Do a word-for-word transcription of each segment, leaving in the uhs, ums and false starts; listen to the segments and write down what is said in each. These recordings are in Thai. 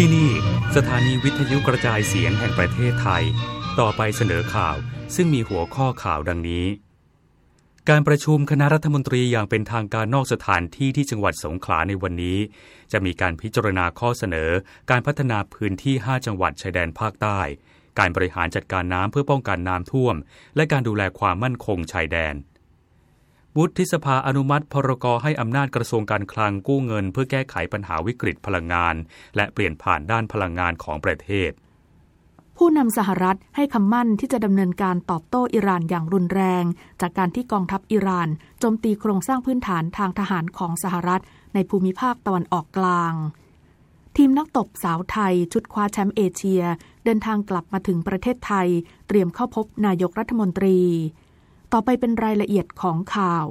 ที่นี่สถานีวิทยุกระจายเสียงแห่งประเทศไทยต่อไปเสนอข่าวซึ่งมีหัวข้อข่าวดังนี้การประชุมคณะรัฐมนตรีอย่างเป็นทางการนอกสถานที่ที่จังหวัดสงขลาในวันนี้จะมีการพิจารณาข้อเสนอการพัฒนาพื้นที่ห้าจังหวัดชายแดนภาคใต้การบริหารจัดการน้ำเพื่อป้องกันน้ำท่วมและการดูแลความมั่นคงชายแดนวุฒิสภาอนุมัติพรกให้อำนาจกระทรวงการคลังกู้เงินเพื่อแก้ไขปัญหาวิกฤตพลังงานและเปลี่ยนผ่านด้านพลังงานของประเทศผู้นำสหรัฐให้คำมั่นที่จะดำเนินการตอบโต้อิหร่านอย่างรุนแรงจากการที่กองทัพอิหร่านโจมตีโครงสร้างพื้นฐานทางทหารของสหรัฐในภูมิภาคตะวันออกกลางทีมนักตบสาวไทยชุดคว้าแชมป์เอเชียเดินทางกลับมาถึงประเทศไทยเตรียมเข้าพบนายกรัฐมนตรีต่อไปเป็นรายละเอียดของข่าว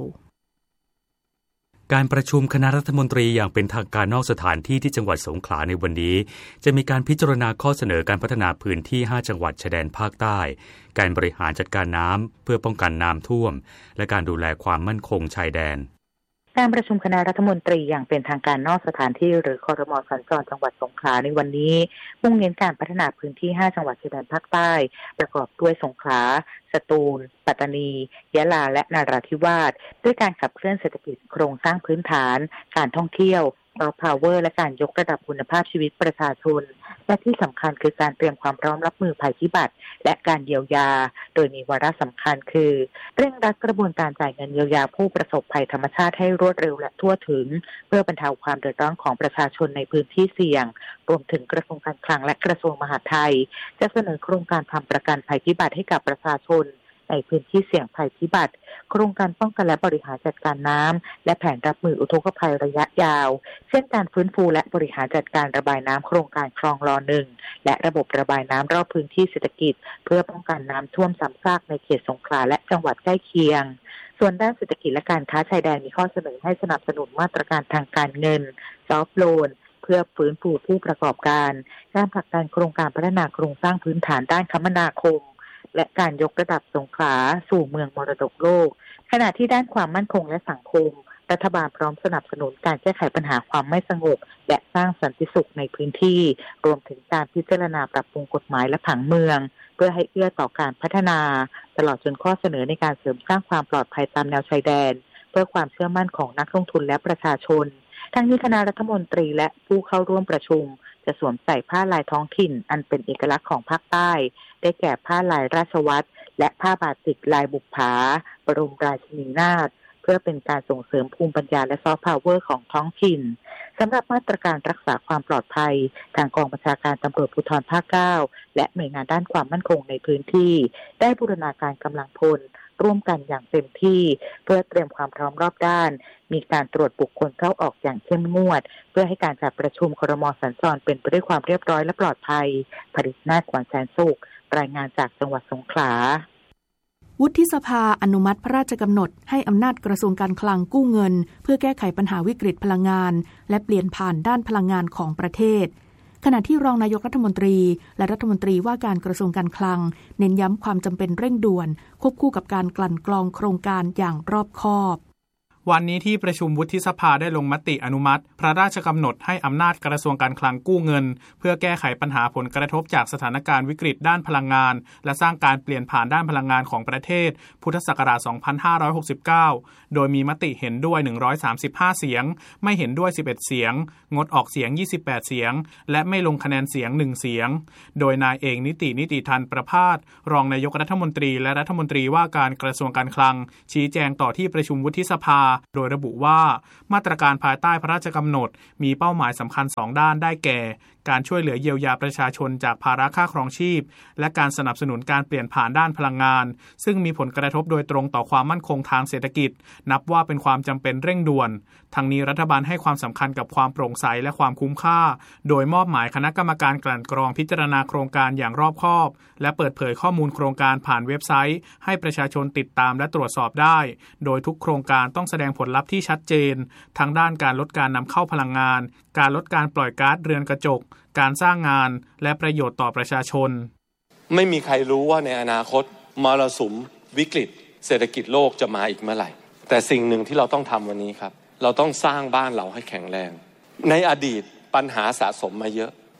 การประชุมคณะรัฐมนตรีอย่างเป็นทางการนอกสถานที่ที่จังหวัดสงขลาในวันนี้จะมีการพิจารณาข้อเสนอการพัฒนาพื้นที่ห้าจังหวัดชายแดนภาคใต้การบริหารจัดการน้ำเพื่อป้องกันน้ำท่วมและการดูแลความมั่นคงชายแดนการประชุมคณะรัฐมนตรีอย่างเป็นทางการนอกสถานที่หรือครม.สัญจรจังหวัดสงขลาในวันนี้มุ่งเน้นการพัฒนาพื้นที่ห้าจังหวัดชายแดนภาคใต้ประกอบด้วยสงขลาสตูลปัตตานียะลาและนราธิวาสด้วยการขับเคลื่อนเศรษฐกิจโครงสร้างพื้นฐานการท่องเที่ยวซอฟต์พาวเวอร์และการยกระดับคุณภาพชีวิตประชาชนและที่สำคัญคือการเตรียมความพร้อมรับมือภัยพิบัติและการเยียวยาโดยมีวาระสำคัญคือเร่งรัดกระบวนการจ่ายเงินเยียวยาผู้ประสบภัยธรรมชาติให้รวดเร็วและทั่วถึงเพื่อบรรเทาความเดือดร้อนของประชาชนในพื้นที่เสี่ยงรวมถึงกระทรวงการคลังและกระทรวงมหาดไทยจะเสนอโครงการทำประกันภัยพิบัติให้กับประชาชนในพื้นที่เสี่ยงภัยพิบัติโครงการป้องกันและบริหารจัดการน้ำและแผนรับมืออุทกภัยระยะยาวเช่นการฟื้นฟูและบริหารจัดการระบายน้ำโครงการคลองรอหนึ่งและระบบระบายน้ำรอบพื้นที่เศรษฐกิจเพื่อป้องกันน้ำท่วมซ้ำซากในเขตสงขลาและจังหวัดใกล้เคียงส่วนด้านเศรษฐกิจและการค้าชายแดนมีข้อเสนอให้สนับสนุนมาตรการทางการเงินซอฟท์โลนเพื่อฟื้นฟูผู้ประกอบการการผลักดันโครงการพัฒนาโครงสร้างพื้นฐานด้านคมนาคมและการยกระดับสงขลาสู่เมืองมรดกโลกขณะที่ด้านความมั่นคงและสังคมรัฐบาลพร้อมสนับสนุนการแก้ไขปัญหาความไม่สงบและสร้างสันติสุขในพื้นที่รวมถึงการพิจารณาปรับปรุงกฎหมายและผังเมืองเพื่อให้เอื้อต่อการพัฒนาตลอดจนข้อเสนอในการเสริมสร้างความปลอดภัยตามแนวชายแดนเพื่อความเชื่อมั่นของนักลงทุนและประชาชนทั้งนี้คณะรัฐมนตรีและผู้เข้าร่วมประชุมจะสวมใส่ผ้าลายท้องถิ่นอันเป็นเอกลักษณ์ของภาคใต้ได้แก่ผ้าลายราชวัตรและผ้าบาติกลายบุปผาบรมราชินีนาถเพื่อเป็นการส่งเสริมภูมิปัญญาและซอฟต์พาวเวอร์ของท้องถิ่นสำหรับมาตรการรักษาความปลอดภัยทางกองบัญชาการตำรวจภูธรภาคเก้าและหน่วยงานด้านความมั่นคงในพื้นที่ได้บูรณาการกำลังพลร่วมกันอย่างเต็มที่เพื่อเตรียมความพร้อมรอบด้านมีการตรวจบุคคลเข้าออกอย่างเข้มงวดเพื่อให้การจัดประชุมครม.สัญจรเป็นไปด้วยความเรียบร้อยและปลอดภัยผลิตนาถ ขวัญแสนสุขรายงานจากจังหวัดสงขลาวุฒิสภาอนุมัติพระราชกำหนดให้อำนาจกระทรวงการคลังกู้เงินเพื่อแก้ไขปัญหาวิกฤตพลังงานและเปลี่ยนผ่านด้านพลังงานของประเทศขณะที่รองนายกรัฐมนตรีและรัฐมนตรีว่าการกระทรวงการคลังเน้นย้ำความจำเป็นเร่งด่วนควบคู่กับการกลั่นกรองโครงการอย่างรอบคอบวันนี้ที่ประชุมวุฒิสภาได้ลงมติอนุมัติพระราชกำหนดให้อำนาจกระทรวงการคลังกู้เงินเพื่อแก้ไขปัญหาผลกระทบจากสถานการณ์วิกฤตด้านพลังงานและสร้างการเปลี่ยนผ่านด้านพลังงานของประเทศพุทธศักราชสองพันห้าร้อยหกสิบเก้าโดยมีมติเห็นด้วยหนึ่งร้อยสามสิบห้าเสียงไม่เห็นด้วยสิบเอ็ดเสียงงดออกเสียงยี่สิบแปดเสียงและไม่ลงคะแนนเสียงหนึ่งเสียงโดยนายเอกนิตินิติทันประภาสรองนายกรัฐมนตรีและรัฐมนตรีว่าการกระทรวงการคลังชี้แจงต่อที่ประชุมวุฒิสภาโดยระบุว่ามาตรการภายใต้พระราชกำหนดมีเป้าหมายสำคัญสองด้านได้แก่การช่วยเหลือเยียวยาประชาชนจากภาระค่าครองชีพและการสนับสนุนการเปลี่ยนผ่านด้านพลังงานซึ่งมีผลกระทบโดยตรงต่อความมั่นคงทางเศรษฐกิจนับว่าเป็นความจำเป็นเร่งด่วนทั้งนี้รัฐบาลให้ความสำคัญกับความโปร่งใสและความคุ้มค่าโดยมอบหมายคณะกรรมการกลั่นกรองพิจารณาโครงการอย่างรอบคอบและเปิดเผยข้อมูลโครงการผ่านเว็บไซต์ให้ประชาชนติดตามและตรวจสอบได้โดยทุกโครงการต้องแสดงผลลัพธ์ที่ชัดเจนทั้งด้านการลดการนำเข้าพลังงานการลดการปล่อยก๊าซเรือนกระจกการสร้างงานและประโยชน์ต่อประชาชนไม่มีใครรู้ว่าในอนาคตมรสุมวิกฤตเศรษฐกิจโลกจะมาอีกเมื่อไหร่แต่สิ่งหนึ่งที่เราต้องทำวันนี้ครับเราต้องสร้างบ้านเราให้แข็งแรงในอดีตปัญหาสะสมมาเยอะ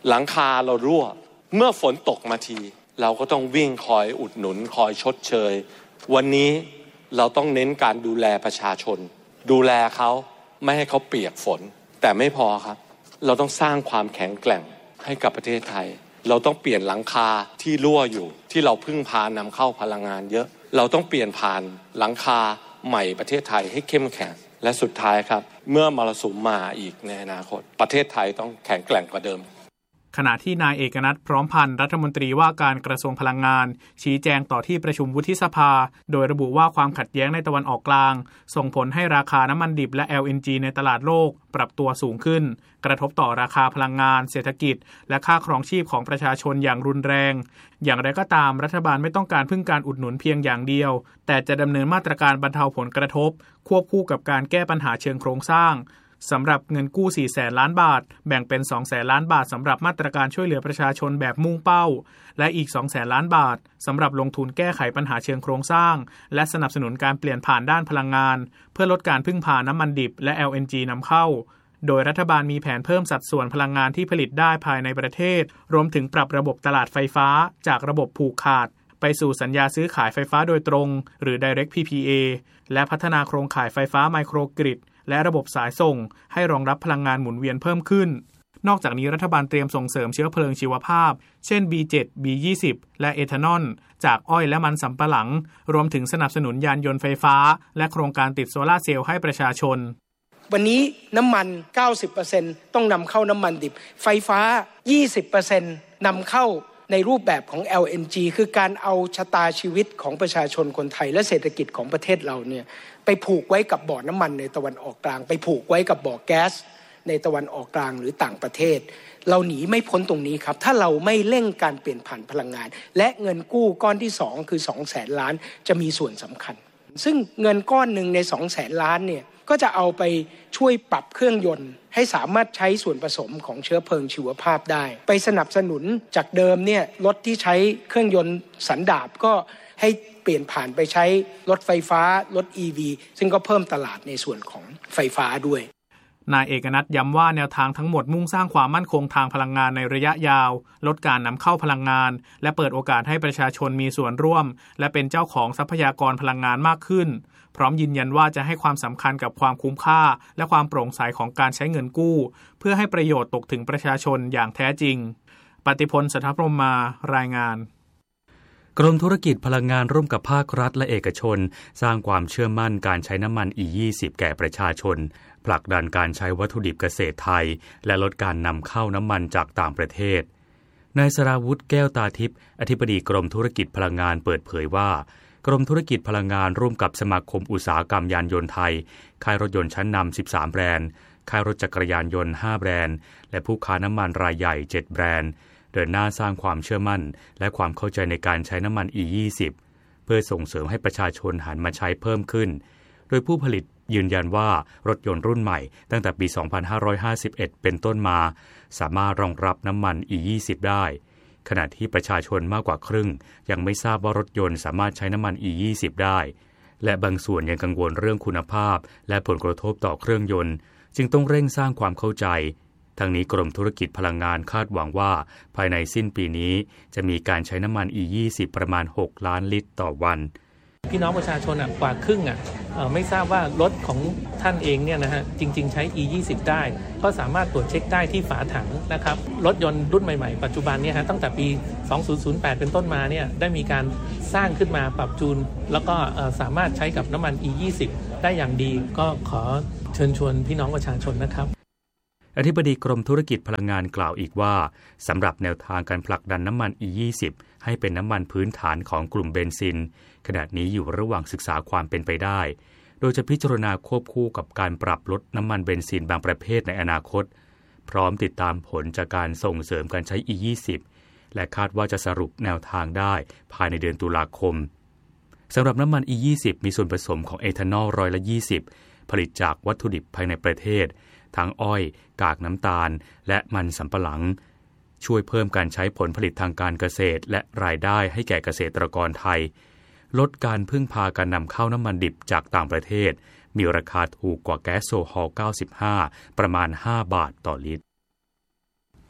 หลังคาเรารั่วเมื่อฝนตกมาทีเราก็ต้องวิ่งคอยอุดหนุนคอยชดเชยวันนี้เราต้องเน้นการดูแลประชาชนดูแลเขาไม่ให้เขาเปียกฝนแต่ไม่พอครับเราต้องสร้างความแข็งแกร่งให้กับประเทศไทยเราต้องเปลี่ยนหลังคาที่รั่วอยู่ที่เราพึ่งพานำเข้าพลังงานเยอะเราต้องเปลี่ยนผ่านหลังคาใหม่ประเทศไทยให้เข้มแข็งและสุดท้ายครับเมื่อมรสุมมาอีกในอนาคตประเทศไทยต้องแข็งแกร่งกว่าเดิมขณะที่นายเอกนัทพร้อมพันธ์รัฐมนตรีว่าการกระทรวงพลังงานชี้แจงต่อที่ประชุมวุฒิสภาโดยระบุว่าความขัดแย้งในตะวันออกกลางส่งผลให้ราคาน้ำมันดิบและ แอล เอ็น จี ในตลาดโลกปรับตัวสูงขึ้นกระทบต่อราคาพลังงานเศรษฐกิจและค่าครองชีพของประชาชนอย่างรุนแรงอย่างไรก็ตามรัฐบาลไม่ต้องการพึ่งการอุดหนุนเพียงอย่างเดียวแต่จะดำเนินมาตรการบรรเทาผลกระทบควบคู่กับการแก้ปัญหาเชิงโครงสร้างสำหรับเงินกู้ สี่แสน ล้านบาทแบ่งเป็น สองแสน ล้านบาทสำหรับมาตรการช่วยเหลือประชาชนแบบมุ่งเป้าและอีก สองแสน ล้านบาทสำหรับลงทุนแก้ไขปัญหาเชิงโครงสร้างและสนับสนุนการเปลี่ยนผ่านด้านพลังงานเพื่อลดการพึ่งพาน้ำมันดิบและ แอล เอ็น จี นำเข้าโดยรัฐบาลมีแผนเพิ่มสัดส่วนพลังงานที่ผลิตได้ภายในประเทศรวมถึงปรับระบบตลาดไฟฟ้าจากระบบผูกขาดไปสู่สัญญาซื้อขายไฟฟ้าโดยตรงหรือ Direct พี พี เอ และพัฒนาโครงข่ายไฟฟ้าไมโครกริดและระบบสายส่งให้รองรับพลังงานหมุนเวียนเพิ่มขึ้นนอกจากนี้รัฐบาลเตรียมส่งเสริมเชื้อเพลิงชีวภาพเช่น บี เจ็ด บี ยี่สิบ และเอทานอลจากอ้อยและมันสำปะหลังรวมถึงสนับสนุนยานยนต์ไฟฟ้าและโครงการติดโซล่าร์เซลล์ให้ประชาชนวันนี้น้ำมัน เก้าสิบเปอร์เซ็นต์ ต้องนำเข้าน้ำมันดิบไฟฟ้า ยี่สิบเปอร์เซ็นต์ นำเข้าในรูปแบบของ แอล เอ็น จี คือการเอาชะตาชีวิตของประชาชนคนไทยและเศรษฐกิจของประเทศเราเนี่ยไปผูกไว้กับบ่อน้ำมันในตะวันออกกลางไปผูกไว้กับบ่อแก๊สในตะวันออกกลางหรือต่างประเทศเราหนีไม่พ้นตรงนี้ครับถ้าเราไม่เร่งการเปลี่ยนผ่านพลังงานและเงินกู้ก้อนที่สองคือ สองแสน ล้านจะมีส่วนสำคัญซึ่งเงินก้อนหนึ่งใน สองแสน ล้านเนี่ยก็จะเอาไปช่วยปรับเครื่องยนต์ให้สามารถใช้ส่วนผสมของเชื้อเพลิงชีวภาพได้ไปสนับสนุนจากเดิมเนี่ยรถที่ใช้เครื่องยนต์สันดาปก็ให้เปลี่ยนผ่านไปใช้รถไฟฟ้ารถ อี วี ซึ่งก็เพิ่มตลาดในส่วนของไฟฟ้าด้วยนายเอกนัทย้ำว่าแนวทางทั้งหมดมุ่งสร้างความมั่นคงทางพลังงานในระยะยาวลดการนำเข้าพลังงานและเปิดโอกาสให้ประชาชนมีส่วนร่วมและเป็นเจ้าของทรัพยากรพลังงานมากขึ้นพร้อมยืนยันว่าจะให้ความสำคัญกับความคุ้มค่าและความโปร่งใสของการใช้เงินกู้เพื่อให้ประโยชน์ตกถึงประชาชนอย่างแท้จริงปฏิพล สัทธพรหมมารายงานกรมธุรกิจพลังงานร่วมกับภาครัฐและเอกชนสร้างความเชื่อมั่นการใช้น้ำมัน อี ยี่สิบ แก่ประชาชนผลักดันการใช้วัตถุดิบเกษตรไทยและลดการนำเข้าน้ำมันจากต่างประเทศนายสราวุธแก้วตาทิพย์อธิบดีกรมธุรกิจพลังงานเปิดเผยว่ากรมธุรกิจพลังงานร่วมกับสมาคมอุตสาหกรรมยานยนต์ไทยค่ายรถยนต์ชั้นนำสิบสามแบรนด์ค่ายรถจักรยานยนต์ห้าแบรนด์และผู้ค้าน้ำมันรายใหญ่เจ็ดแบรนด์เดินหน้าสร้างความเชื่อมั่นและความเข้าใจในการใช้น้ำมัน อี ยี่สิบ เพื่อส่งเสริมให้ประชาชนหันมาใช้เพิ่มขึ้นโดยผู้ผลิตยืนยันว่ารถยนต์รุ่นใหม่ตั้งแต่ปี สองพันห้าร้อยห้าสิบเอ็ด เป็นต้นมาสามารถรองรับน้ำมัน อี ยี่สิบ ได้ขณะที่ประชาชนมากกว่าครึ่งยังไม่ทราบว่ารถยนต์สามารถใช้น้ำมัน อี ยี่สิบ ได้และบางส่วนยังกังวลเรื่องคุณภาพและผลกระทบต่อเครื่องยนต์จึงต้องเร่งสร้างความเข้าใจทั้งนี้กรมธุรกิจพลังงานคาดหวังว่าภายในสิ้นปีนี้จะมีการใช้น้ำมัน อี ยี่สิบ ประมาณหกล้านลิตรต่อวันพี่น้องประชาชนอ่ะกว่าครึ่งอ่ะไม่ทราบว่ารถของท่านเองเนี่ยนะฮะจริงๆใช้ อี ยี่สิบ ได้ก็สามารถตรวจเช็คได้ที่ฝาถังนะครับรถยนต์รุ่นใหม่ๆปัจจุบันเนี่ยฮะตั้งแต่ปีสองพันแปดเป็นต้นมาเนี่ยได้มีการสร้างขึ้นมาปรับจูนแล้วก็สามารถใช้กับน้ำมัน อี ยี่สิบ ได้อย่างดีก็ขอเชิญชวนพี่น้องประชาชนนะครับอธิบดีกรมธุรกิจพลังงานกล่าวอีกว่าสำหรับแนวทางการผลักดันน้ำมัน อี ยี่สิบ ให้เป็นน้ำมันพื้นฐานของกลุ่มเบนซินขณะนี้อยู่ระหว่างศึกษาความเป็นไปได้โดยจะพิจารณาควบคู่กับการปรับลดน้ำมันเบนซินบางประเภทในอนาคตพร้อมติดตามผลจากการส่งเสริมการใช้ อี ยี่สิบ และคาดว่าจะสรุปแนวทางได้ภายในเดือนตุลาคมสำหรับน้ำมัน อี ยี่สิบ มีส่วนผสมของเอทานอลร้อยละยี่สิบผลิตจากวัตถุดิบภายในประเทศทั้งอ้อยกากน้ำตาลและมันสำปะหลังช่วยเพิ่มการใช้ผลผลิตทางการเกษตรและรายได้ให้แก่เกษตรกรไทยลดการพึ่งพาการนำเข้าน้ำมันดิบจากต่างประเทศมีราคาถูกกว่าแก๊สโซฮอลเก้าสิบห้าประมาณห้าบาทต่อลิตร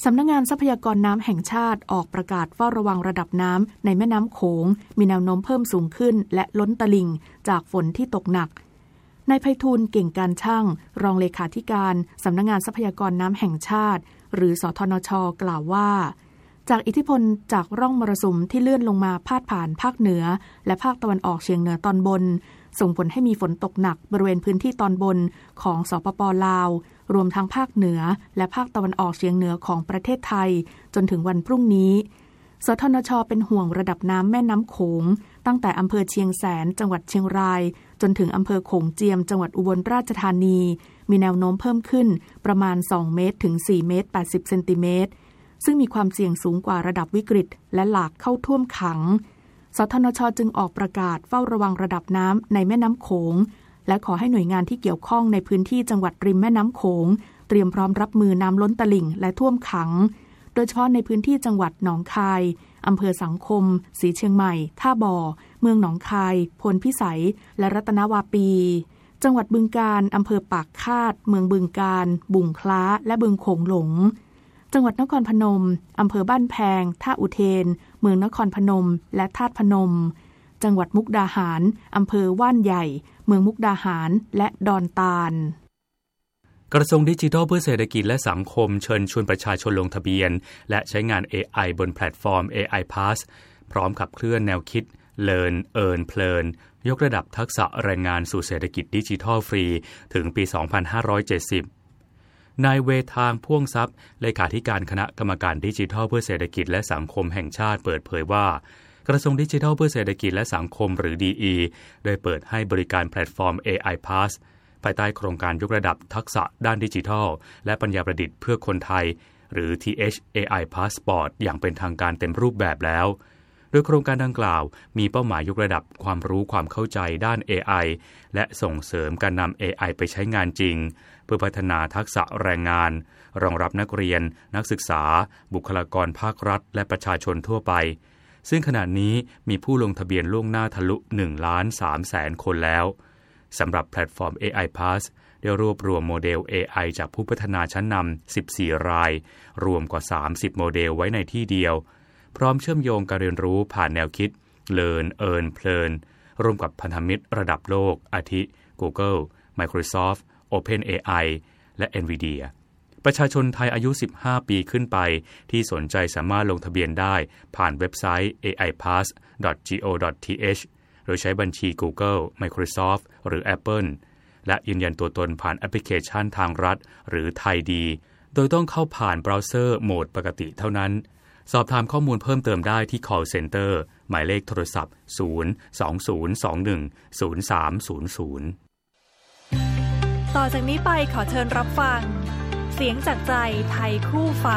สำนักงานทรัพยากรน้ำแห่งชาติออกประกาศเฝ้าระวังระดับน้ำในแม่น้ำโขงมีแนวโน้มเพิ่มสูงขึ้นและล้นตลิ่งจากฝนที่ตกหนักนายไพฑูรย์เก่งการช่างรองเลขาธิการสำนักงานทรัพยากรน้ำแห่งชาติหรือสทนช.กล่าวว่าจากอิทธิพลจากร่องมรสุมที่เลื่อนลงมาพาดผ่านภาคเหนือและภาคตะวันออกเฉียงเหนือตอนบนส่งผลให้มีฝนตกหนักบริเวณพื้นที่ตอนบนของสปป.ลาวรวมทั้งภาคเหนือและภาคตะวันออกเฉียงเหนือของประเทศไทยจนถึงวันพรุ่งนี้สทนช.เป็นห่วงระดับน้ำแม่น้ำโขงตั้งแต่อำเภอเชียงแสนจังหวัดเชียงรายจนถึงอำเภอโขงเจียมจังหวัดอุบลราชธานีมีแนวโน้มเพิ่มขึ้นประมาณสองเมตรถึงสี่เมตรแปดสิบเซนติเมตรซึ่งมีความเสี่ยงสูงกว่าระดับวิกฤตและหลากเข้าท่วมขังสทนช.จึงออกประกาศเฝ้าระวังระดับน้ำในแม่น้ำโขงและขอให้หน่วยงานที่เกี่ยวข้องในพื้นที่จังหวัดริมแม่น้ำโขงเตรียมพร้อมรับมือน้ำล้นตลิ่งและท่วมขังโดยเฉพาะในพื้นที่จังหวัดหนองคายอำเภอสังคมศรีเชียงใหม่ท่าบ่อเมืองหนองคายพลพิสัยและรัตนวาปีจังหวัดบึงกาฬอำเภอปากคาดเมืองบึงกาฬบุ่งคล้าและบึงโขงหลงจังหวัดนครพนมอำเภอบ้านแพงท่าอุเทนเมืองนครพนมและธาตุพนมจังหวัดมุกดาหารอำเภอว่านใหญ่เมืองมุกดาหารและดอนตาลกระทรวงดิจิทัลเพื่อเศรษฐกิจและสังคมเชิญชวนประชาชนลงทะเบียนและใช้งาน เอ ไอ บนแพลตฟอร์ม เอ ไอ Pass พร้อมขับเคลื่อนแนวคิด Learn Earn เพลินยกระดับทักษะแรงงานสู่เศรษฐกิจดิจิทัลฟรีถึงปี สองพันห้าร้อยเจ็ดสิบ นายเวทางพ่วงทรัพย์เลขาธิการคณะกรรมการดิจิทัลเพื่อเศรษฐกิจและสังคมแห่งชาติเปิดเผยว่ากระทรวงดิจิทัลเพื่อเศรษฐกิจและสังคมหรือ ดี อี ได้เปิดให้บริการแพลตฟอร์ม เอ ไอ Pass ภายใต้โครงการยกระดับทักษะด้านดิจิทัลและปัญญาประดิษฐ์เพื่อคนไทยหรือ ที เอช เอ ไอ Passport อย่างเป็นทางการเต็มรูปแบบแล้วโดยโครงการดังกล่าวมีเป้าหมายยกระดับความรู้ความเข้าใจด้าน เอ ไอ และส่งเสริมการนำ เอ ไอ ไปใช้งานจริงเพื่อพัฒนาทักษะแรงงานรองรับนักเรียนนักศึกษาบุคลากรภาครัฐและประชาชนทั่วไปซึ่งขณะนี้มีผู้ลงทะเบียนล่วงหน้าทะลุหนึ่งล้านสามแสนคนแล้วสำหรับแพลตฟอร์ม เอ ไอ Pass ได้รวบรวมโมเดล เอ ไอ จากผู้พัฒนาชั้นนำสิบสี่รายรวมกว่าสามสิบโมเดลไว้ในที่เดียวพร้อมเชื่อมโยงการเรียนรู้ผ่านแนวคิด Learn Earn เพลินร่วมกับพันธมิตรระดับโลกอาทิ Google Microsoft OpenAI และ NVIDIA ประชาชนไทยอายุสิบห้าปีขึ้นไปที่สนใจสามารถลงทะเบียนได้ผ่านเว็บไซต์ เอ ไอ พัส ดอท จี โอ ดอท ที เอช โดยใช้บัญชี Google Microsoft หรือ Apple และยืนยันตัวตนผ่านแอปพลิเคชันทางรัฐหรือไทยดีโดยต้องเข้าผ่านเบราว์เซอร์โหมดปกติเท่านั้นสอบถามข้อมูลเพิ่มเติมได้ที่ call center หมายเลขโทรศัพท์ศูนย์ สอง ศูนย์ สอง หนึ่ง ศูนย์ สาม ศูนย์ ศูนย์ต่อจากนี้ไปขอเชิญรับฟังเสียงจากใจไทยคู่ฟ้า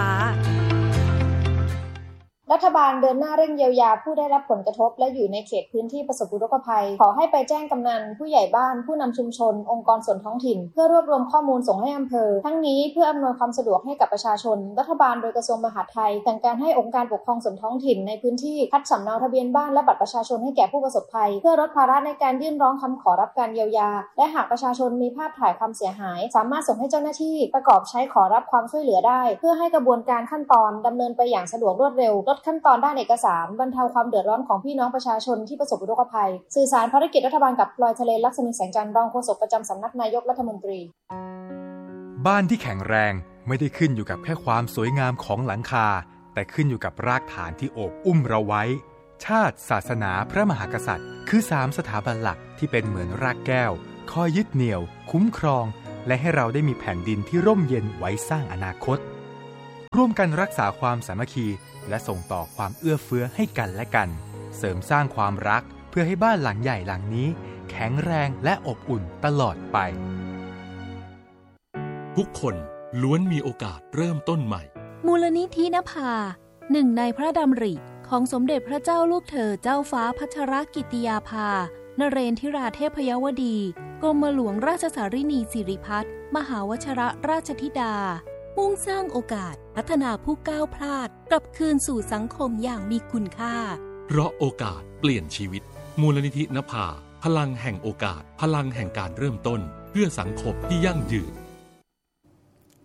รัฐบาลเดินหน้าเร่งเยียวยาผู้ได้รับผลกระทบและอยู่ในเขตพื้นที่ประสบอุทกภัยขอให้ไปแจ้งกำนันผู้ใหญ่บ้านผู้นำชุมชนองค์กรส่วนท้องถิ่นเพื่อรวบรวมข้อมูลส่งให้อำเภอทั้งนี้เพื่ออำนวยความสะดวกให้กับประชาชนรัฐบาลโดยกระทรวงมหาดไทยสั่งการให้องค์การปกครองส่วนท้องถิ่นในพื้นที่คัดสำเนาทะเบียนบ้านและบัตรประชาชนให้แก่ผู้ประสบภัยเพื่อลดภาระในการยื่นร้องคำขอรับการเยียวยาและหากประชาชนมีภาพถ่ายความเสียหายสามารถส่งให้เจ้าหน้าที่ประกอบใช้ขอรับความช่วยเหลือได้เพื่อให้กระบวนการขั้นตอนดำเนินไปอย่างสะดวกรวดเร็วลดขั้นตอนด้านเอกสารบรรเทาความเดือดร้อนของพี่น้องประชาชนที่ประสบอุทกภัยสื่อสารภารกิจรัฐบาลกับพลอยทะเลลักษมีแสงจันทร์รองโฆษกประจำสำนักนายกรัฐมนตรีบ้านที่แข็งแรงไม่ได้ขึ้นอยู่กับแค่ความสวยงามของหลังคาแต่ขึ้นอยู่กับรากฐานที่โอบอุ้มเราไว้ชาติศาสนาพระมหากษัตริย์คือสามสถาบันหลักที่เป็นเหมือนรากแก้วคอยยึดเหนี่ยวคุ้มครองและให้เราได้มีแผ่นดินที่ร่มเย็นไว้สร้างอนาคตร่วมกันรักษาความสามัคคีและส่งต่อความเอื้อเฟื้อให้กันและกันเสริมสร้างความรักเพื่อให้บ้านหลังใหญ่หลังนี้แข็งแรงและอบอุ่นตลอดไปทุกคนล้วนมีโอกาสเริ่มต้นใหม่มูลนิธินภาหนึ่งในพระดำริของสมเด็จพระเจ้าลูกเธอเจ้าฟ้าพัชรกิติยาภานเรนทิราเทพยวดีกรมหลวงราชสารินีสิริพัฒน์มหาวชิรราชธิดามุ่งสร้างโอกาสพัฒนาผู้ก้าวพลาดกลับคืนสู่สังคมอย่างมีคุณค่าเพราะโอกาสเปลี่ยนชีวิตมูลนิธินภาพลังแห่งโอกาสพลังแห่งการเริ่มต้นเพื่อสังคมที่ยั่งยืน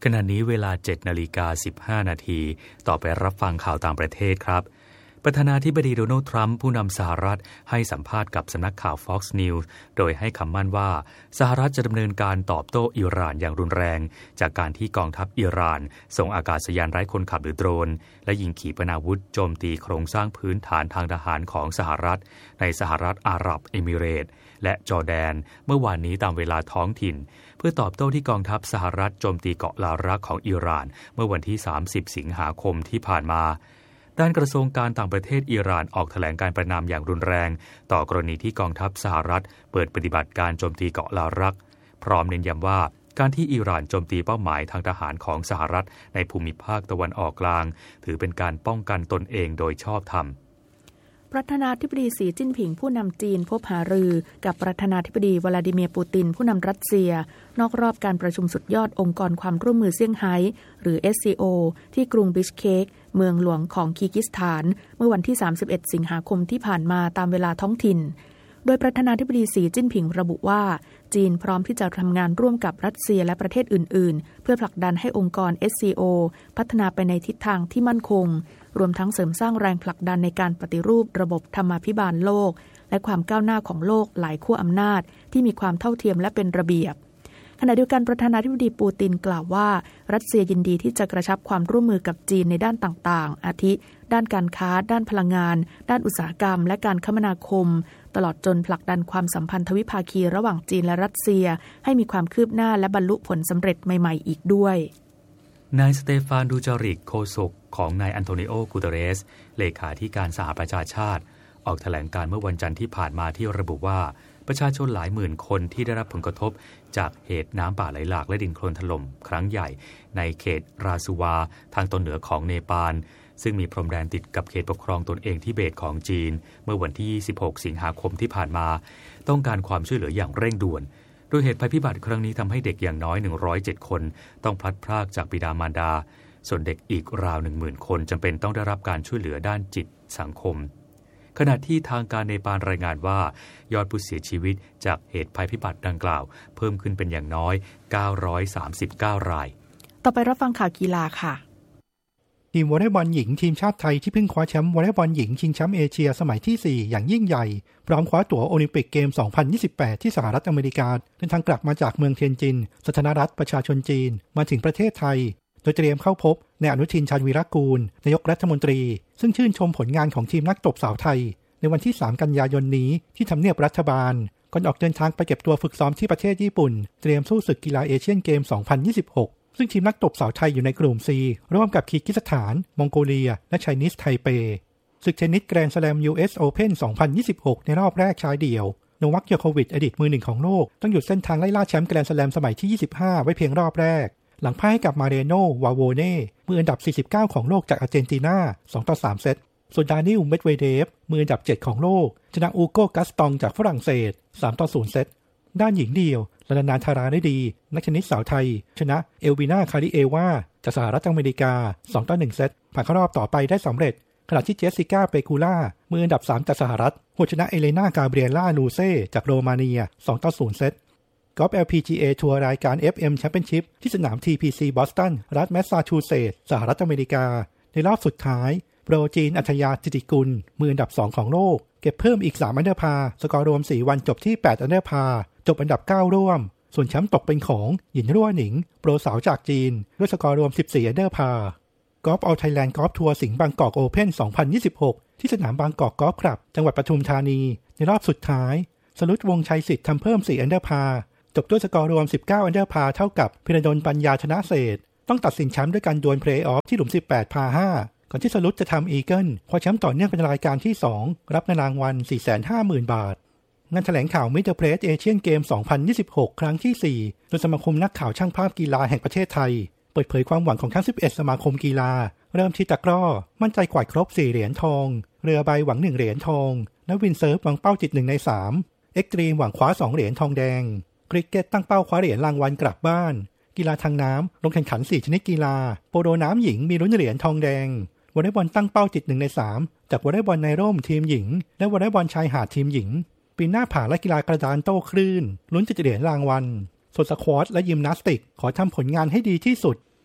ขณะนี้เวลา เจ็ดนาฬิกาสิบห้านาทีต่อไปรับฟังข่าวต่างประเทศครับประธานาธิบดีโดนัลด์ทรัมป์ผู้นำสหรัฐให้สัมภาษณ์กับสำนักข่าว Fox News โดยให้คำมั่นว่าสหรัฐจะดำเนินการตอบโต้อิหร่านอย่างรุนแรงจากการที่กองทัพอิหร่านส่งอากาศยานไร้คนขับหรือโดรนและยิงขีปนาวุธโจมตีโครงสร้างพื้นฐานทางทหารของสหรัฐในสหรัฐอาหรับเอมิเรตส์และจอร์แดนเมื่อวานนี้ตามเวลาท้องถิ่นเพื่อตอบโต้ที่กองทัพสหรัฐโจมตีเกาะลารักของอิหร่านเมื่อวันที่สามสิบสิงหาคมที่ผ่านมาด้านกระทรวงการต่างประเทศอิหร่านออกแถลงการประณามอย่างรุนแรงต่อกรณีที่กองทัพสหรัฐเปิดปฏิบัติการโจมตีเกาะลารักพร้อมเน้นย้ำว่าการที่อิหร่านโจมตีเป้าหมายทางทหารของสหรัฐในภูมิภาคตะวันออกกลางถือเป็นการป้องกันตนเองโดยชอบธรรมประธานาธิบดีสีจิ้นผิงผู้นำจีนพบหารือกับประธานาธิบดีวลาดิเมียร์ปูตินผู้นำรัสเซียนอกรอบการประชุมสุดยอดองค์กรความร่วมมือเซี่ยงไฮ้หรือ เอส ซี โอ ที่กรุงบิชเคกเมืองหลวงของคีร์กิสถานเมื่อวันที่สามสิบเอ็ดสิงหาคมที่ผ่านมาตามเวลาท้องถิ่นโดยประธานาธิบดีสีจิ้นผิงระบุว่าจีนพร้อมที่จะทำงานร่วมกับรัสเซียและประเทศอื่นๆเพื่อผลักดันให้องค์กร เอส ซี โอ พัฒนาไปในทิศทางที่มั่นคงรวมทั้งเสริมสร้างแรงผลักดันในการปฏิรูประบบธรรมาภิบาลโลกและความก้าวหน้าของโลกหลายขั้วอำนาจที่มีความเท่าเทียมและเป็นระเบียบขณะเดียวกันประธานาธิบดีปูตินกล่าวว่ารัสเซียยินดีที่จะกระชับความร่วมมือกับจีนในด้านต่างๆอาทิด้านการค้าด้านพลังงานด้านอุตสาหกรรมและการคมนาคมตลอดจนผลักดันความสัมพันธ์ทวิภาคีระหว่างจีนและรัสเซียให้มีความคืบหน้าและบรรลุผลสำเร็จใหม่ๆอีกด้วยนายสเตฟานดูจาริกโฆษกของนายอันโตนิโอ กูเตเรสเลขาธิการสหประชาชาติออกแถลงการเมื่อวันจันทร์ที่ผ่านมาที่ระบุว่าประชาชนหลายหมื่นคนที่ได้รับผลกระทบจากเหตุน้ำป่าไหลหลากและดินโคลนถล่มครั้งใหญ่ในเขตราซูวาทางตอนเหนือของเนปาลซึ่งมีพรมแดนติดกับเขตปกครองตนเองทิเบตของจีนเมื่อวันที่ยี่สิบหกสิงหาคมที่ผ่านมาต้องการความช่วยเหลืออย่างเร่งด่วนโดยเหตุภัยพิบัติครั้งนี้ทำให้เด็กอย่างน้อยหนึ่งร้อยเจ็ดคนต้องพลัดพรากจากบิดามารดาส่วนเด็กอีกราว หนึ่งหมื่น คนจำเป็นต้องได้รับการช่วยเหลือด้านจิตสังคมขณะที่ทางการเนปาลรายงานว่ายอดผู้เสียชีวิตจากเหตุภัยพิบัติดังกล่าวเพิ่มขึ้นเป็นอย่างน้อยเก้าร้อยสามสิบเก้ารายต่อไปรับฟังข่าวกีฬาค่ะทีมวอลเลย์บอลหญิงทีมชาติไทยที่เพิ่งคว้าแชมป์วอลเลย์บอลหญิงชิงแชมป์เอเชียสมัยที่สี่อย่างยิ่งใหญ่พร้อมคว้าตั๋วโอลิมปิกเกมสองพันยี่สิบแปดที่สหรัฐอเมริกาเดินทางกลับมาจากเมืองเทียนจินสาธารณรัฐประชาชนจีนมาถึงประเทศไทยโดยเตรียมเข้าพบนายอนุทินชาญวีรกูลนายกรัฐมนตรีซึ่งชื่นชมผลงานของทีมนักตบสาวไทยในวันที่สามกันยายนนี้ที่ทำเนียบรัฐบาลก่อนออกเดินทางไปเก็บตัวฝึกซ้อมที่ประเทศญี่ปุ่นเตรียมสู้ศึกกีฬาเอเชียนเกมสองพันยี่สิบหกซึ่งทีมนักตบสาวไทยอยู่ในกลุ่ม C ร่วมกับคีร์กิสถานมองโกเลียและไชนีสไทเปศึกเทนนิสแกรนด์สแลม ยู เอส Open สองพันยี่สิบหกในรอบแรกชายเดี่ยวโนวัค โยโควิชอดีตมือหนึ่งของโลกต้องหยุดเส้นทางไล่ล่าแชมป์แกรนด์สแลมสมัยที่ยี่สิบห้าไว้เพียงรอบแรกหลังพ่ายให้กับมาเรโน วาโวเน่มืออันดับสี่สิบเก้าของโลกจากอาร์เจนตินา สองต่อสาม เซตส่วนดานิล เมดเวเดฟมืออันดับเจ็ดของโลกชนะอูโก กัสตองจากฝรั่งเศส สามต่อศูนย์ เซตด้านหญิงเดี่ยวลาลานาธาราได้ดีนักเทนนิสสาวไทยชนะเอลวีนา คาริเอวาจากสหรัฐอเมริกา สองต่อหนึ่ง เซตผ่านเข้ารอบต่อไปได้สำเร็จขณะที่เจสสิก้า เปกูล่ามืออันดับสามจากสหรัฐหัวชนะเอเลนา กาเบรียล่า นูเซ่จากโรมาเนีย สองต่อศูนย์ เซตกอล์ฟ แอล พี จี เอ ทัวร์รายการ เอฟ เอ็ม Championship ที่สนาม ที พี ซี บอสตันรัฐแมสซาชูเซตส์สหรัฐอเมริกาในรอบสุดท้ายโปรจีนอัธยา จิติกุลมืออันดับสองของโลกเก็บเพิ่มอีกสามอันเดอร์พาสกอร์รวมสี่วันจบที่แปดอันเดอร์พาจบอันดับเก้าร่วมส่วนแชมป์ตกเป็นของหยินรั่วหนิงโปรสาวจากจีนด้วยสกอร์รวมสิบสี่อันเดอร์พากอล์ฟออลไทยแลนด์กอล์ฟทัวร์สิงห์บางกอกโอเพ่นสองพันยี่สิบหกที่สนามบางกอกกอล์ฟคลับจังหวัดปทุมธานีในรอบสุดท้ายสรุตวงชัยสิทธิ์ทำเพิ่มสี่อันเดอร์พาจบด้วยสกอร์รวมสิบเก้าอันเดอร์พาเท่ากับพิรดลปัญญาชนะเศษต้องตัดสินแชมป์ด้วยการดวลเพลย์ออฟที่หลุมสิบแปดพาห้าก่อนที่สรุตจะทำอีเกิลคว้าแชมป์ต่อเนื่องเป็นรายการที่สองรับเงินรางวัล สี่แสนห้าหมื่น บาทงานแถลงข่าวมิสเตอร์เพลสเอเชียนเกมสองพันยี่สิบหกครั้งที่สี่โดยสมาคมนักข่าวช่างภาพกีฬาแห่งประเทศไทยเปิดเผยความหวังของทั้งสิบเอ็ดสมาคมกีฬาเริ่มที่ตะกร้อมั่นใจกวาดครบสี่เหรียญทองเรือใบหวังหนึ่งเหรียญทองและวินเซิร์ฟหวังเป้าจิตหนึ่งในสามเอ็กตรีมหวังคว้าสองเหรียญทองแดงคริกเก็ตตั้งเป้าคว้าเหรียญรางวัลกลับบ้านกีฬาทางน้ำลงแข่งขันสี่ชนิดกีฬาโปโลน้ำหญิงมีลุ้นเหรียญทองแดงวอลเลย์บอลตั้งเป้าจิตหนึ่งในสามจากวอลเลย์บอลในร่มทีมหญิงและวอลเลย์บอลชายหาดทีมหญิงปีหน้าผ่าและกีฬากระดานโต้คลื่นลุ้นจะเหรียญรางวัลส่วนสควอตและยิมนาสติกขอทำผลงานให้ดีที่สุด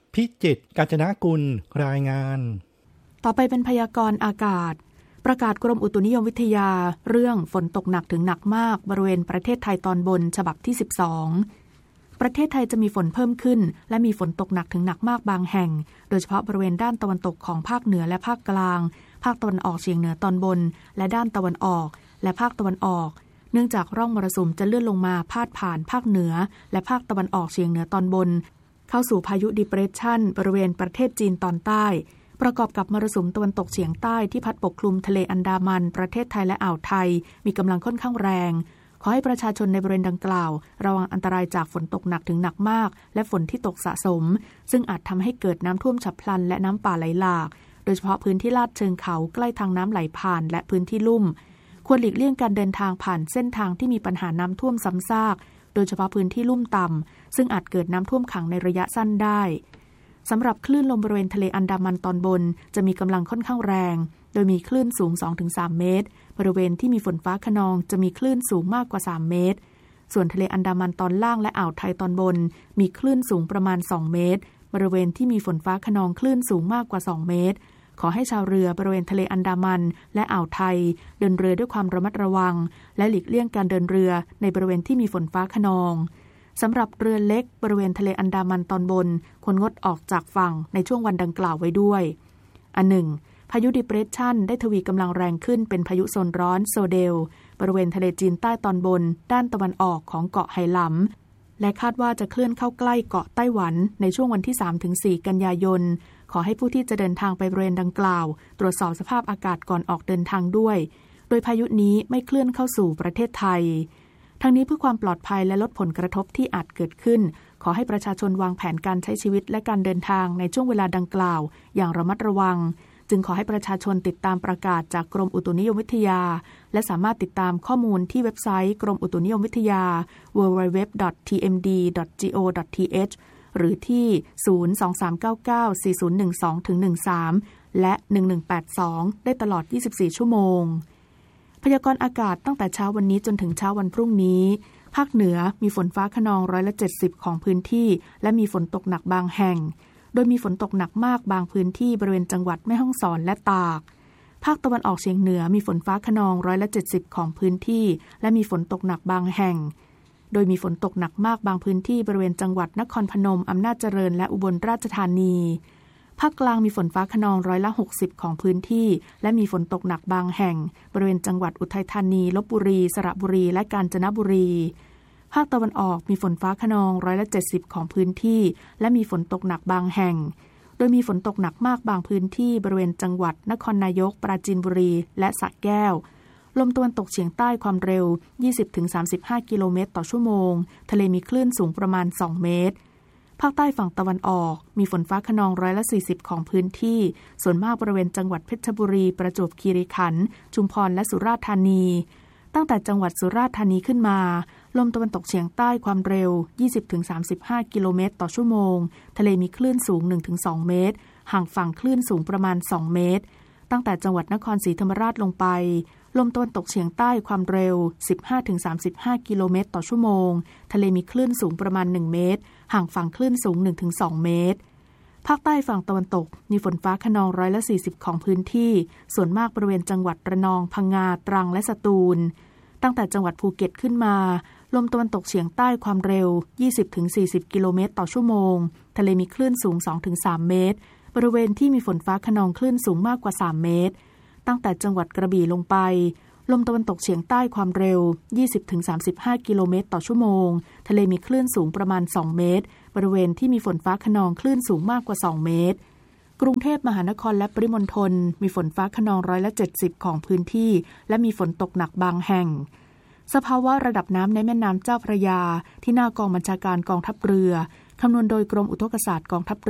พิจิตร กาญจนกุลรายงานต่อไปเป็นพยากรณ์อากาศประกาศกรมอุตุนิยมวิทยาเรื่องฝนตกหนักถึงหนักมากบริเวณประเทศไทยตอนบนฉบับที่สิบสองประเทศไทยจะมีฝนเพิ่มขึ้นและมีฝนตกหนักถึงหนักมากบางแห่งโดยเฉพาะบริเวณด้านตะวันตกของภาคเหนือและภาคกลางภาคตะวันออกเฉียงเหนือตอนบนและด้านตะวันออกและภาคตะวันออกเนื่องจากร่องมรสุมจะเลื่อนลงมาพาดผ่านภาคเหนือและภาคตะวันออกเฉียงเหนือตอนบนเข้าสู่พายุดิเพรสชันบริเวณประเทศจีนตอนใต้ประกอบกับมรสุมตะวันตกเฉียงใต้ที่พัดปกคลุมทะเลอันดามันประเทศไทยและอ่าวไทยมีกำลังค่อนข้างแรงขอให้ประชาชนในบริเวณดังกล่าวระวังอันตรายจากฝนตกหนักถึงหนักมากและฝนที่ตกสะสมซึ่งอาจทำให้เกิดน้ำท่วมฉับพลันและน้ำป่าไหลหลากโดยเฉพาะพื้นที่ลาดเชิงเขาใกล้ทางน้ำไหลผ่านและพื้นที่ลุ่มควรหลีกเลี่ยงการเดินทางผ่านเส้นทางที่มีปัญหาน้ำท่วมซ้ำซากโดยเฉพาะพื้นที่ลุ่มต่ำซึ่งอาจเกิดน้ำท่วมขังในระยะสั้นได้สำหรับคลื่นลมบริเวณทะเลอันดามันตอนบนจะมีกำลังค่อนข้างแรงโดยมีคลื่นสูง สองถึงสาม เมตรบริเวณที่มีฝนฟ้าคะนองจะมีคลื่นสูงมากกว่าสามเมตรส่วนทะเลอันดามันตอนล่างและอ่าวไทยตอนบนมีคลื่นสูงประมาณสองเมตรบริเวณที่มีฝนฟ้าคะนองคลื่นสูงมากกว่าสองเมตรขอให้ชาวเรือบริเวณทะเลอันดามันและอ่าวไทยเดินเรือด้วยความระมัดระวังและหลีกเลี่ยงการเดินเรือในบริเวณที่มีฝนฟ้าคะนองสำหรับเรือเล็กบริเวณทะเลอันดามันตอนบนควรงดออกจากฝั่งในช่วงวันดังกล่าวไว้ด้วยอันหนึ่งพายุดิเพรสชันได้ทวีกำลังแรงขึ้นเป็นพายุโซนร้อนโซเดลบริเวณทะเลจีนใต้ตอนบนด้านตะวันออกของเกาะไหหลำและคาดว่าจะเคลื่อนเข้าใกล้เกาะไต้หวันในช่วงวันที่ สามถึงสี่ กันยายนขอให้ผู้ที่จะเดินทางไปบริเวณดังกล่าวตรวจสอบสภาพอากาศก่อนออกเดินทางด้วยโดยพายุนี้ไม่เคลื่อนเข้าสู่ประเทศไทยทั้งนี้เพื่อความปลอดภัยและลดผลกระทบที่อาจเกิดขึ้นขอให้ประชาชนวางแผนการใช้ชีวิตและการเดินทางในช่วงเวลาดังกล่าวอย่างระมัดระวังจึงขอให้ประชาชนติดตามประกาศจากกรมอุตุนิยมวิทยาและสามารถติดตามข้อมูลที่เว็บไซต์กรมอุตุนิยมวิทยา ดับเบิลยู ดับเบิลยู ดับเบิลยู ดอท ที เอ็ม ดี ดอท จี โอ ดอท ที เอช หรือที่ ศูนย์ สอง สาม เก้า เก้า สี่ ศูนย์ หนึ่ง สอง หนึ่ง สาม และ หนึ่ง หนึ่ง แปด สอง ได้ตลอด ยี่สิบสี่ ชั่วโมงพยากรณ์อากาศตั้งแต่เช้าวันนี้จนถึงเช้าวันพรุ่งนี้ภาคเหนือมีฝนฟ้าคะนองร้อยละเจ็ดสิบของพื้นที่และมีฝนตกหนักบางแห่งโดยมีฝนตกหนักมากบางพื้นที่บริเวณจังหวัดแม่ฮ่องสอนและตากภาคตะวันออกเฉียงเหนือมีฝนฟ้าคะนองร้อยละเจ็ดสิบของพื้นที่และมีฝนตกหนักบางแห่งโดยมีฝนตกหนักมากบางพื้นที่บริเวณจังหวัดนครพนมอำนาจเจริญและอุบลราชธานีภาคกลางมีฝนฟ้าคะนองร้อยละหกสิบของพื้นที่และมีฝนตกหนักบางแห่งบริเวณจังหวัดอุทัยธานีลพบุรีสระบุรีและกาญจนบุรีภาคตะวันออกมีฝนฟ้าคะนองร้อยละเจ็ดสิบของพื้นที่และมีฝนตกหนักบางแห่งโดยมีฝนตกหนักมากบางพื้นที่บริเวณจังหวัดนครนายกปราจีนบุรีและสระแก้วลมตะวันตกเฉียงใต้ความเร็ว ยี่สิบถึงสามสิบห้า กิโลเมตรต่อชั่วโมงทะเลมีคลื่นสูงประมาณสองเมตรภาคใต้ฝั่งตะวันออกมีฝนฟ้าคะนองร้อยละสี่สิบของพื้นที่ส่วนมากบริเวณจังหวัดเพชรบุรีประจวบคีรีขันธ์ชุมพรและสุราษฎร์ธานีตั้งแต่จังหวัดสุราษฎร์ธานีขึ้นมาลมตะวันตกเฉียงใต้ความเร็ว ยี่สิบถึงสามสิบห้า กิโลเมตรต่อชั่วโมงทะเลมีคลื่นสูง หนึ่งถึงสอง เมตรห่างฝั่งคลื่นสูงประมาณสองเมตรตั้งแต่จังหวัดนครศรีธรรมราชลงไปลมตะวันตกเฉียงใต้ความเร็ว สิบห้าถึงสามสิบห้า กิโลเมตรต่อชั่วโมงทะเลมีคลื่นสูงประมาณหนึ่งเมตรห่างฝั่งคลื่นสูง หนึ่งถึงสอง เมตรภาคใต้ฝั่งตะวันตกมีฝนฟ้าคะนองร้อยละสี่สิบของพื้นที่ส่วนมากบริเวณจังหวัดระนองพังงาตรังและสตูลตั้งแต่จังหวัดภูเก็ตขึ้นมาลมตะวันตกเฉียงใต้ความเร็ว ยี่สิบถึงสี่สิบ กิโลเมตรต่อชั่วโมงทะเลมีคลื่นสูง สองถึงสาม เมตรบริเวณที่มีฝนฟ้าคะนองคลื่นสูงมากกว่าสามเมตรตั้งแต่จังหวัดกระบี่ลงไปลมตะวันตกเฉียงใต้ความเร็ว ยี่สิบถึงสามสิบห้า กิโลเมตรต่อชั่วโมงทะเลมีคลื่นสูงประมาณสองเมตรบริเวณที่มีฝนฟ้าคะนองคลื่นสูงมากกว่าสองเมตรกรุงเทพมหานครและปริมณฑลมีฝนฟ้าคะนองร้อยละเจ็ดสิบของพื้นที่และมีฝนตกหนักบางแห่งสภาวะระดับน้ำในแม่น้ำเจ้าพระยาที่หน้ากองบัญชาการกองทัพเรือคำนวณโดยกรมอุทกศาสตร์กองทัพ